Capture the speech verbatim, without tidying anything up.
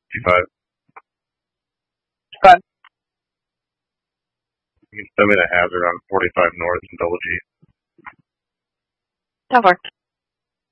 fifty-five. Fine. You can send me the hazard on forty-five north and double G. That works.